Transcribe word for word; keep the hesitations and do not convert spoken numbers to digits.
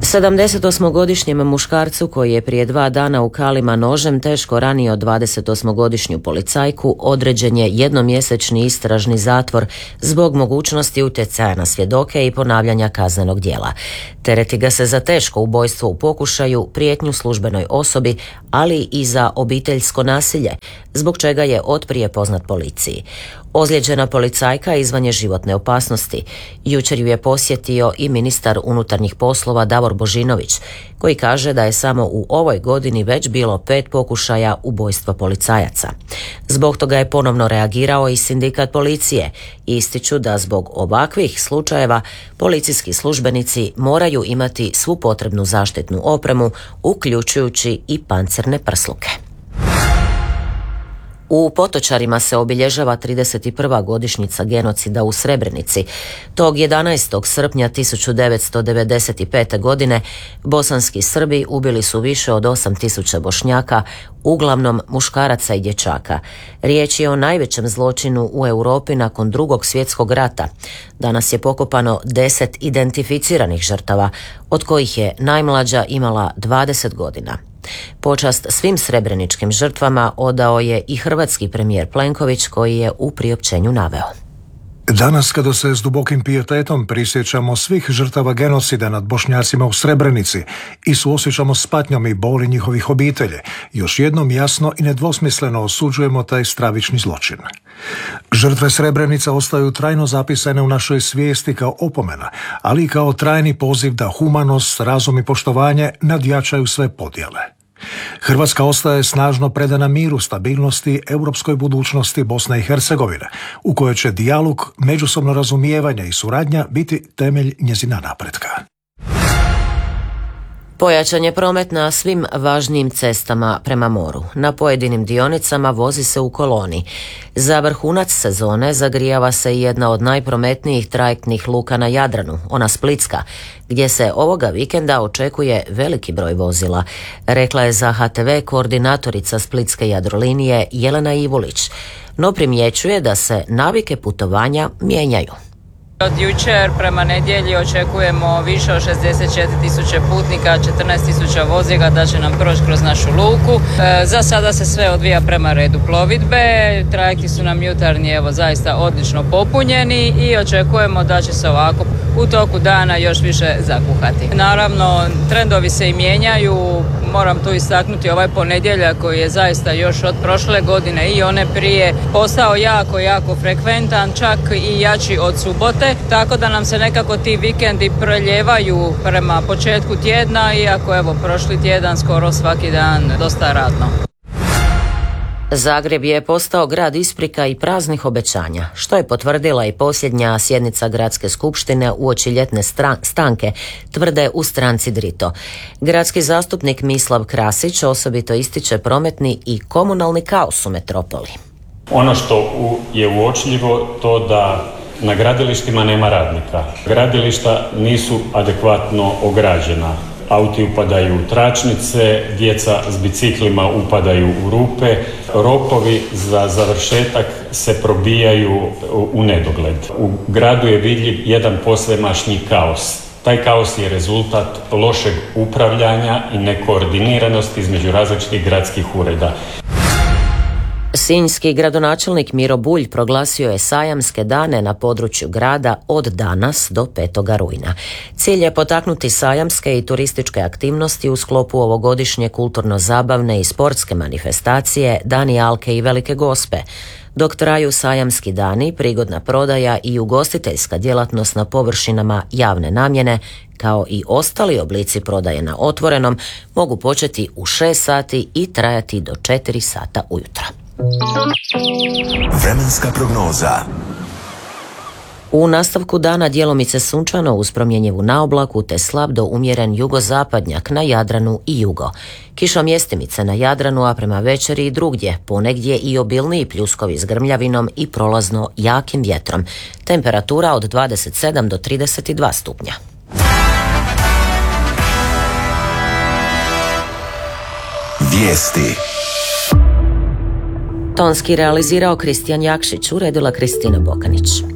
sedamdesetosmogodišnjem muškarcu koji je prije dva dana u Kalima nožem teško ranio dvadesetosmogodišnju policajku određen je jednomjesečni istražni zatvor zbog mogućnosti utjecaja na svjedoke i ponavljanja kaznenog djela. Tereti ga se za teško ubojstvo u pokušaju, prijetnju službenoj osobi, ali i za obiteljsko nasilje, zbog čega je otprije poznat policiji. Ozlijeđena policajka izvan je životne opasnosti. Jučer ju je posjetio i ministar unutarnjih poslova Davor Božinović, koji kaže da je samo u ovoj godini već bilo pet pokušaja ubojstva policajaca. Zbog toga je ponovno reagirao i sindikat policije. Ističu da zbog ovakvih slučajeva policijski službenici moraju imati svu potrebnu zaštitnu opremu, uključujući i pancirne prsluke. U Potočarima se obilježava trideset prva godišnjica genocida u Srebrenici. Tog jedanaestog srpnja tisuću devetsto devedeset pete. godine bosanski Srbi ubili su više od osam tisuća Bošnjaka, uglavnom muškaraca i dječaka. Riječ je o najvećem zločinu u Europi nakon Drugog svjetskog rata. Danas je pokopano deset identificiranih žrtava, od kojih je najmlađa imala dvadeset godina. Počast svim srebreničkim žrtvama odao je i hrvatski premijer Plenković, koji je u priopćenju naveo: Danas, kada se s dubokim pijetetom prisjećamo svih žrtava genocida nad Bošnjacima u Srebrenici i suosjećamo s patnjom i boli njihovih obitelji, još jednom jasno i nedvosmisleno osuđujemo taj stravični zločin. Žrtve Srebrenica ostaju trajno zapisane u našoj svijesti kao opomena, ali i kao trajni poziv da humanost, razum i poštovanje nadjačaju sve podjele. Hrvatska ostaje snažno predana miru, stabilnosti i europskoj budućnosti Bosne i Hercegovine, u kojoj će dijalog, međusobno razumijevanje i suradnja biti temelj njezina napretka. Pojačan je promet na svim važnijim cestama prema moru. Na pojedinim dionicama vozi se u koloni. Za vrhunac sezone zagrijava se i jedna od najprometnijih trajektnih luka na Jadranu, ona Splitska, gdje se ovoga vikenda očekuje veliki broj vozila, rekla je za H T V koordinatorica Splitske Jadrolinije Jelena Ivulić, no primjećuje da se navike putovanja mijenjaju. Od jučer prema nedjelji očekujemo više od šezdeset četiri tisuće putnika, četrnaest tisuća vozila da će nam proći kroz našu luku. E, za sada se sve odvija prema redu plovidbe, trajekti su nam jutarnji evo zaista odlično popunjeni i očekujemo da će se ovako u toku dana još više zakuhati. Naravno, trendovi se i mijenjaju, moram tu istaknuti ovaj ponedjeljak koji je zaista još od prošle godine i one prije postao jako, jako frekventan, čak i jači od subote. Tako da nam se nekako ti vikendi preljevaju prema početku tjedna, iako evo prošli tjedan skoro svaki dan dosta radno. Zagreb je postao grad isprika i praznih obećanja, što je potvrdila i posljednja sjednica gradske skupštine uoči ljetne stanke, tvrde u stranci Drito. Gradski zastupnik Mislav Krasić osobito ističe prometni i komunalni kaos u metropoli. Ono što je uočljivo to da na gradilištima nema radnika. Gradilišta nisu adekvatno ograđena. Auti upadaju u tračnice, djeca s biciklima upadaju u rupe, rokovi za završetak se probijaju u nedogled. U gradu je vidljiv jedan posvemašnji kaos. Taj kaos je rezultat lošeg upravljanja i nekoordiniranosti između različitih gradskih ureda. Sinjski gradonačelnik Miro Bulj proglasio je sajamske dane na području grada od danas do petog rujna. Cilj je potaknuti sajamske i turističke aktivnosti u sklopu ovogodišnje kulturno-zabavne i sportske manifestacije Dani Alke i Velike Gospe. Dok traju sajamski dani, prigodna prodaja i ugostiteljska djelatnost na površinama javne namjene, kao i ostali oblici prodaje na otvorenom, mogu početi u šest sati i trajati do četiri sata ujutro. Vremenska prognoza. U nastavku dana djelomice sunčano uz promjenjivu naoblaku te slab do umjeren jugozapadnjak na Jadranu i jugo. Kišomjestimice na Jadranu, a prema večeri i drugdje, ponegdje i obilniji pljuskovi s grmljavinom i prolazno jakim vjetrom. Temperatura od dvadeset sedam do trideset dva stupnja. Vijesti. Tonski realizirao Kristijan Jakšić, uredila Kristina Bokanić.